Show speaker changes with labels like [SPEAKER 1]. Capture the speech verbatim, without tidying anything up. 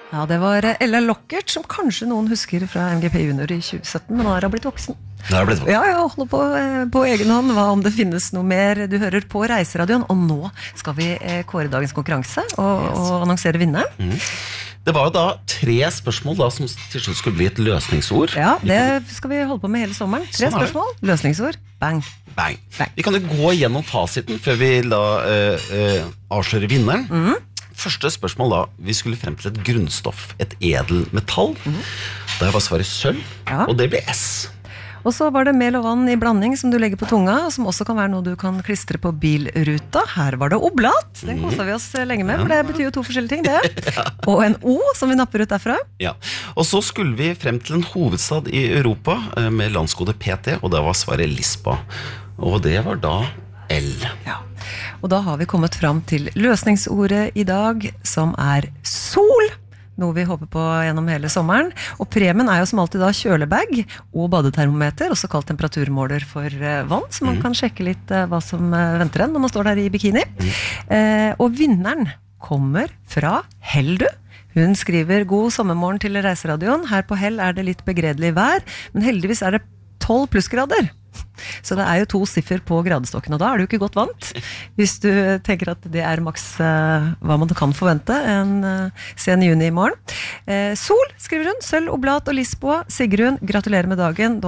[SPEAKER 1] Ja, det var Ella Lockert, som kanskje noen husker fra M G P Junior i tjue sytten, men nå er hun blitt voksen.
[SPEAKER 2] Nå er hun blitt voksen.
[SPEAKER 1] Ja, ja, holder på, på egen hånd, hva om det finnes noe mer. Du hører på Reiseradioen, og nå skal vi kåre dagens konkurranse og, og annonsere vinneren.
[SPEAKER 2] Mm. Det var jo da tre spørsmål da, som til slutt skulle bli et løsningsord.
[SPEAKER 1] Ja, det skal vi holde på med hele sommeren. Tre
[SPEAKER 2] sånn
[SPEAKER 1] spørsmål, løsningsord, bang.
[SPEAKER 2] Bang.
[SPEAKER 1] Bang.
[SPEAKER 2] Vi kan jo gå gjennom fasiten før vi da uh, uh, avslører vinneren. Mm. Første spørsmål da, vi skulle frem til et grunnstoff, et edelmetall. Mm. Der var svaret sølv, ja. Og det ble S.
[SPEAKER 1] Og så var det mel og vann i blanding som du legger på tunga, som også kan være noe du kan klistre på bilruta. Her var det oblat, den koset vi oss lenge med, for det betyr jo to forskjellige ting, det. Ja. Og en O som vi napper ut derfra.
[SPEAKER 2] Ja, og så skulle vi frem til en hovedstad i Europa med landskode P T, og da var svaret Lisboa. Og det var da L.
[SPEAKER 1] Ja, og da har vi kommet fram til løsningsordet i dag, som er sol. Noe vi håper på gjennom hele sommeren. Og premien er jo som alltid da kjølebag og badetermometer, også kalt temperaturmåler for vann, så man mm. kan sjekke litt hva som venter en når man står der i bikini. Mm. Eh, og vinneren kommer fra Heldu. Hun skriver god sommermorgen til Reiseradioen. Her på Hell er det litt begredelig vær, men heldigvis er det tolv plussgrader. Så det er jo to siffer på gradestokken, og da er du ikke godt vant hvis du tenker at det er maks uh, hva man kan forvente en uh, sen juni i morgen. Uh, Sol, skriver hun, sølv, oblat og Lisboa. Sigrun, gratulerer med dagen.